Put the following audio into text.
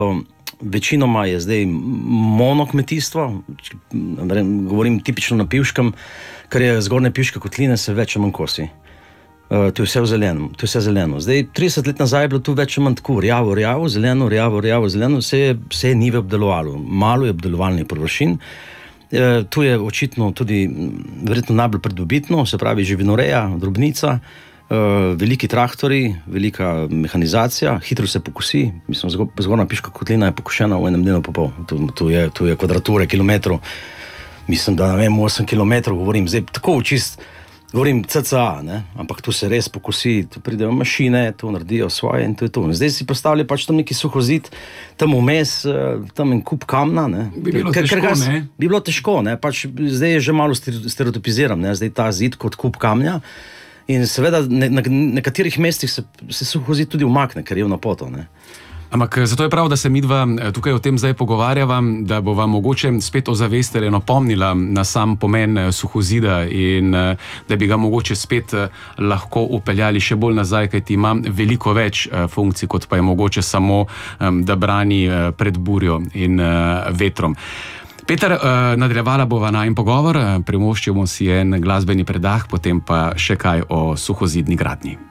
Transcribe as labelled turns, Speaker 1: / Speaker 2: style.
Speaker 1: Večinoma je zdaj monokmetijstvo, govorim tipično na Pivškem, ker je zgornje Pivške kotline se več ali manj kosi. To je vse zeleno. Zdaj, 30 let nazaj je bilo tu več ali manj tako, rjavo, zeleno, vse je njive obdelovalo. Malo je obdelovalnih površin. Tu je očitno tudi verjetno najbolj pridobitno, se pravi živinoreja, drobnica, veliki traktori, velika mehanizacija, hitro se pokosi. Mislim, zgornja Pivška kotlina je pokošena v enem dnevu pa pol. Tu je kvadrature kilometrov. Mislim, da 8 kilometrov govorim. Zdaj, tako čist, govorim cca, ne? Ampak tu se res pokosi, tu pridejo mašine, tu naredijo svoje in to je to. Zdaj si postavlja pač tam neki suhozid, tam vmes, tam en kup kamna, ne?
Speaker 2: Bi bilo težko, ne?
Speaker 1: Bi bilo težko, ne? Pač zdaj je že malo stereotipiziram, ne? Zdaj ta zid kot kup kamnja in seveda na nekaterih mestih se suhozid tudi umakne, ker je v napoto, ne?
Speaker 2: Ampak zato je prav, da se midva tukaj o tem zdaj pogovarjava, da bova mogoče spet ozavestila in opomnila na sam pomen suhozida in da bi ga mogoče spet lahko upeljali še bolj nazaj, kajti ima veliko več funkcij, kot pa je mogoče samo, da brani pred burjo in vetrom. Peter, nadaljevala bova najin pogovor, privoščimo si en glasbeni predah, potem pa še kaj o suhozidni gradnji.